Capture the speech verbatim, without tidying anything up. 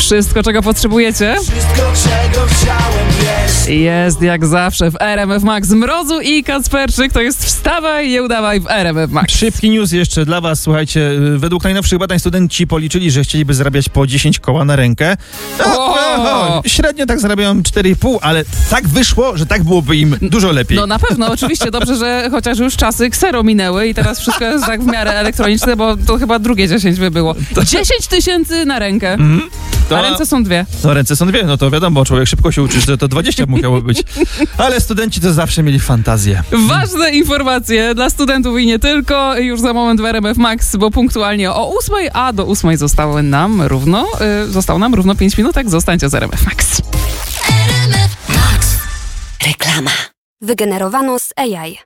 Wszystko, czego potrzebujecie, Wszystko, czego chciałem jest. jest jak zawsze w R M F Max. Mrozu i Kacperczyk, to jest wstawaj, nie udawaj w R M F Max. Szybki news jeszcze dla was, słuchajcie, według najnowszych badań studenci policzyli, że chcieliby zarabiać po dziesięć koła na rękę. No, O! średnio tak zarabiają cztery i pół, ale tak wyszło, że tak byłoby im dużo lepiej. No na pewno, oczywiście, dobrze, że chociaż już czasy ksero minęły i teraz wszystko jest tak w miarę elektroniczne, bo to chyba drugie dziesięć by było. dziesięć tysięcy na rękę, Mhm. To, a ręce są dwie. no ręce są dwie, no to wiadomo, człowiek szybko się uczy, że to dwadzieścia musiało być. Ale studenci to zawsze mieli fantazję. Ważne informacje dla studentów i nie tylko. Już za moment w R M F Max, bo punktualnie o ósmej, a do ósmej zostały nam równo, y, zostało nam równo pięć minutek. Zostańcie z R M F Max. Reklama. Wygenerowano z A I.